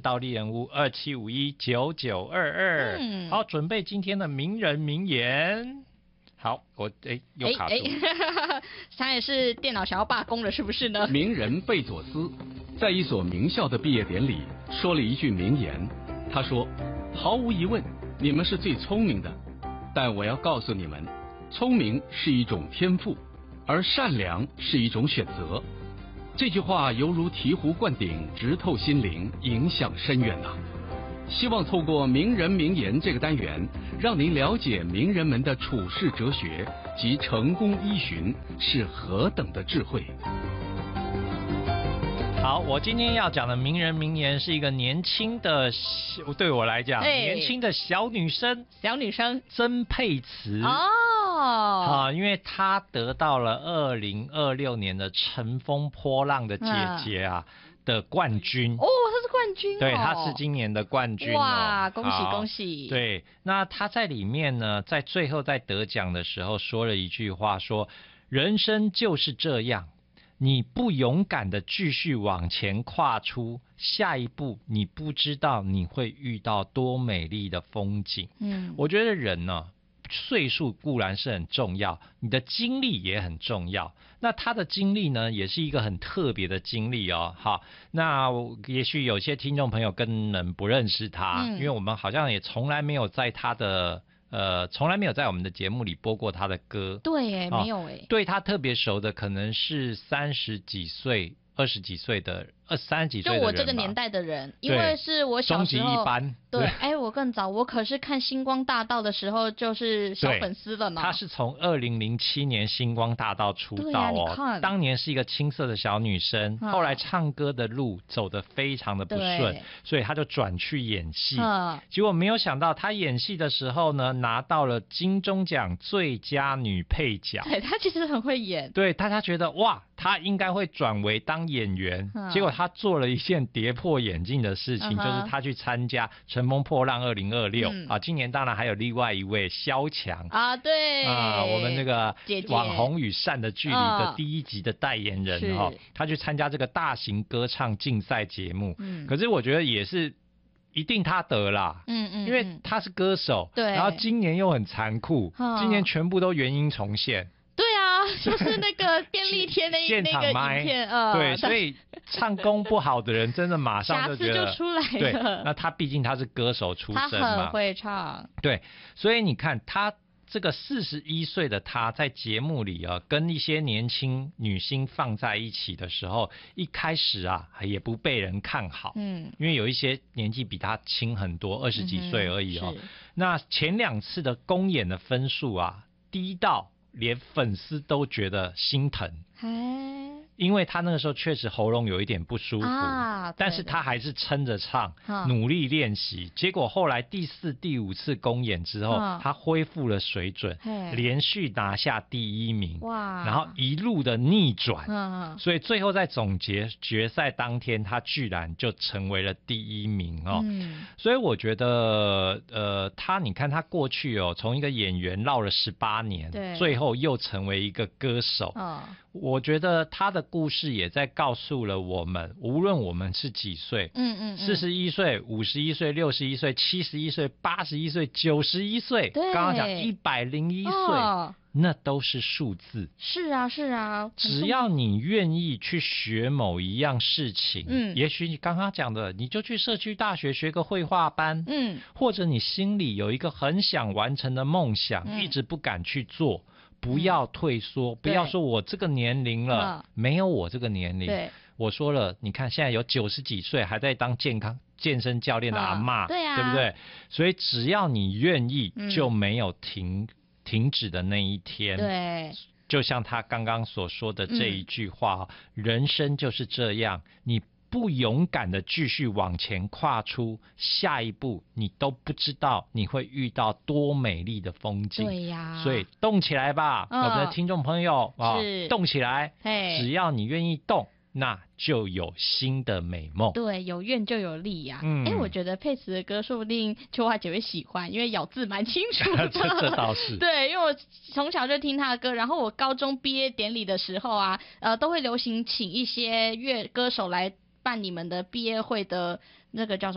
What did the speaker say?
倒立人物27519922。好，准备今天的名人名言。好，我又卡住。 他也是电脑想要罢工了，是不是呢？ 名人贝佐斯在一所名校的毕业典礼说了一句名言，他说：“毫无疑问，你们是最聪明的，但我要告诉你们，聪明是一种天赋，而善良是一种选择。”这句话犹如醍醐灌顶，直透心灵，影响深远呐。希望透过名人名言这个单元，让您了解名人们的处世哲学及成功依循是何等的智慧。 好，我今天要讲的名人名言是一个年轻的，对我来讲，年轻的小女生曾沛慈哦，因为她得到了2026年的乘风破浪的姐姐的冠军哦，她是冠军对，她是今年的冠军哇，恭喜恭喜！ 对，那她在里面呢，在最后在得奖的时候说了一句话，说人生就是这样。你不勇敢的继续往前跨出，下一步你不知道你会遇到多美丽的风景。我觉得人呢，岁数固然是很重要，你的经历也很重要。那他的经历呢，也是一个很特别的经历哦。好，那也许有些听众朋友根本不认识他，因为我们好像也从来没有在他的从来没有在我们的节目里播过他的歌。 对耶，没有耶。 对他特别熟的可能是30几岁、20几岁的30几岁的人吧， 就我这个年代的人，因为是我小时候终极一班。 对，我更早，我可是看星光大道的时候就是小粉丝了呢。 他是从2007年星光大道出道哦，当年是一个青涩的小女生，后来唱歌的路走得非常的不顺，所以他就转去演戏。结果没有想到他演戏的时候呢，拿到了金钟奖最佳女配角。 对，他其实很会演。 对，大家觉得哇，他应该会转为当演员，结果他做了一件跌破眼镜的事情，就是他去参加乘风破浪2026今年当然还有另外一位萧蔷对我们那个网红与善的距离的第1集的代言人他去参加这个大型歌唱竞赛节目，可是我觉得也是一定他得啦，因为他是歌手，然后今年又很残酷，今年全部都原音重现。 对啊，就是那个便利贴那现场影片对，所以唱功不好的人真的马上就觉得瑕疵就出来了。 对，那他毕竟他是歌手出身嘛， 他很会唱。 对，所以你看他这个41岁的他在节目里跟一些年轻女星放在一起的时候，一开始也不被人看好，因为有一些年纪比他轻很多，20几岁而已那前2次的公演的分数低到连粉丝都觉得心疼，因为他那个时候确实喉咙有一点不舒服但是他还是撑着唱，努力练习。结果后来第4、第5次公演之后，他恢复了水准，连续拿下第1名，然后一路的逆转，所以最后在总结决赛当天，他居然就成为了第1名所以我觉得你看他过去从一个演员绕了18年，最后又成为一个歌手，我觉得他的故事也在告诉了我们，无论我们是几岁，41岁、51岁、61岁、71岁、81岁、91岁，刚刚讲101岁，那都是数字。 是啊，是啊， 只要你愿意去学某一样事情，也许你刚刚讲的，你就去社区大学学个绘画班，或者你心里有一个很想完成的梦想，一直不敢去做。不要退缩，不要说我这个年龄了，没有我这个年龄。我说了，你看现在有90几岁还在当健身教练的阿嬷，对不对？所以只要你愿意，就没有停止的那一天。 对， 就像他刚刚所说的这一句话，人生就是这样，你不勇敢的继续往前跨出，下一步你都不知道你会遇到多美丽的风景。 对呀， 所以动起来吧，我们的听众朋友动起来，只要你愿意动，那就有新的美梦。 对，有愿就有力呀。我觉得佩慈的歌说不定秋华姐会喜欢，因为咬字蛮清楚的。 这倒是。 对，因为我从小就听他的歌，然后我高中毕业典礼的时候都会流行请一些歌手来办你们的毕业会的那个叫什么